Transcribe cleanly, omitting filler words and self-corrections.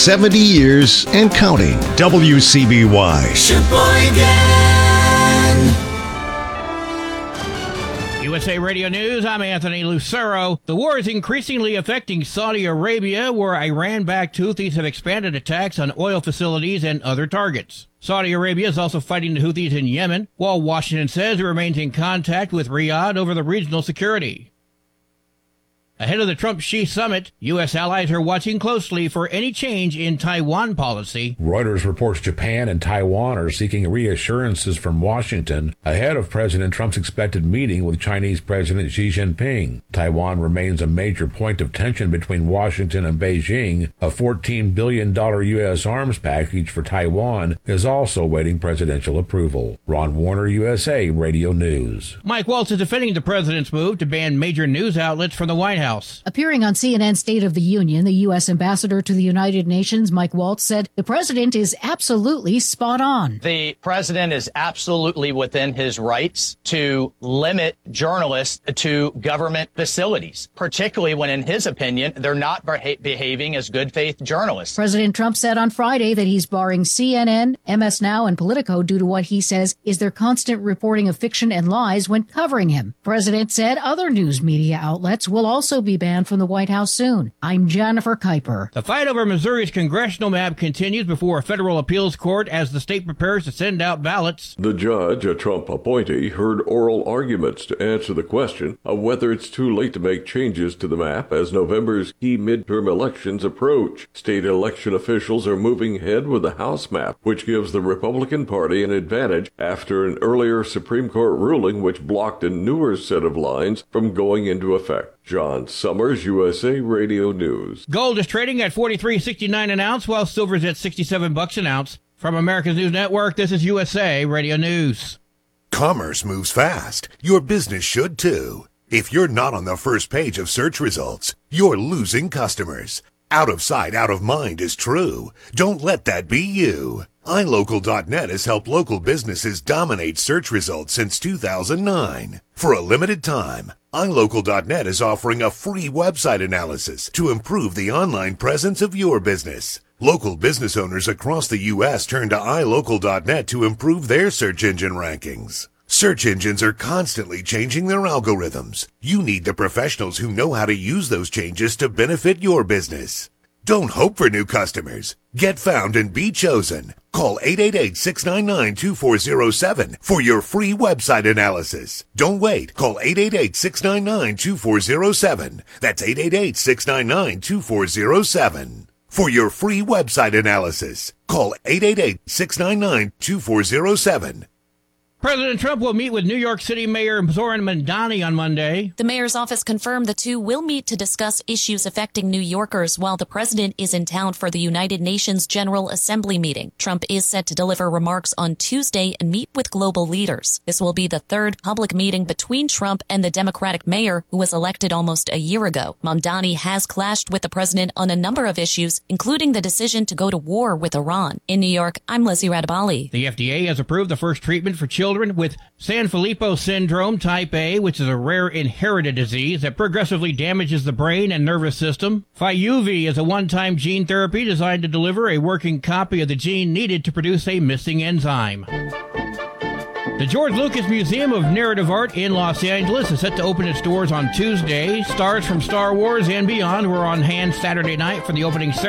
70 years and counting. WCBY. USA Radio News, I'm Anthony Lucero. The war is increasingly affecting Saudi Arabia, where Iran-backed Houthis have expanded attacks on oil facilities and other targets. Saudi Arabia is also fighting the Houthis in Yemen, while Washington says it remains in contact with Riyadh over the regional security. Ahead of the Trump-Xi summit, U.S. allies are watching closely for any change in Taiwan policy. Reuters reports Japan and Taiwan are seeking reassurances from Washington ahead of President Trump's expected meeting with Chinese President Xi Jinping. Taiwan remains a major point of tension between Washington and Beijing. A $14 billion U.S. arms package for Taiwan is also awaiting presidential approval. Ron Warner, USA Radio News. Mike Waltz is defending the president's move to ban major news outlets from the White House. Appearing on CNN State of the Union, the U.S. ambassador to the United Nations, Mike Waltz, said the president is absolutely spot on. The president is absolutely within his rights to limit journalists to government facilities, particularly when, in his opinion, they're not behaving as good faith journalists. President Trump said on Friday that he's barring CNN, MS Now, and Politico due to what he says is their constant reporting of fiction and lies when covering him. President said other news media outlets will also be banned from the White House soon. I'm Jennifer Kuiper. The fight over Missouri's congressional map continues before a federal appeals court as the state prepares to send out ballots. The judge, a Trump appointee, heard oral arguments to answer the question of whether it's too late to make changes to the map as November's key midterm elections approach. State election officials are moving ahead with the House map, which gives the Republican Party an advantage after an earlier Supreme Court ruling which blocked a newer set of lines from going into effect. John Summers, USA Radio News. Gold is trading at $43.69 an ounce, while silver's at $67 an ounce. From America's News Network, this is USA Radio News. Commerce moves fast. Your business should too. If you're not on the first page of search results, you're losing customers. Out of sight, out of mind is true. Don't let that be you. iLocal.net has helped local businesses dominate search results since 2009. For a limited time, iLocal.net is offering a free website analysis to improve the online presence of your business. Local business owners across the U.S. turn to iLocal.net to improve their search engine rankings. Search engines are constantly changing their algorithms. You need the professionals who know how to use those changes to benefit your business. Don't hope for new customers. Get found and be chosen. Call 888-699-2407 for your free website analysis. Don't wait. Call 888-699-2407. That's 888-699-2407. For your free website analysis, call 888-699-2407. President Trump will meet with New York City Mayor Zoran Mandani on Monday. The mayor's office confirmed the two will meet to discuss issues affecting New Yorkers while the president is in town for the United Nations General Assembly meeting. Trump is set to deliver remarks on Tuesday and meet with global leaders. This will be the third public meeting between Trump and the Democratic mayor who was elected almost a year ago. Mamdani has clashed with the president on a number of issues, including the decision to go to war with Iran. In New York, I'm Leslie Radabali. The FDA has approved the first treatment for children with Sanfilippo syndrome type A, which is a rare inherited disease that progressively damages the brain and nervous system. Fyuvi is a one-time gene therapy designed to deliver a working copy of the gene needed to produce a missing enzyme. The George Lucas Museum of Narrative Art in Los Angeles is set to open its doors on Tuesday. Stars from Star Wars and beyond were on hand Saturday night for the opening ceremony.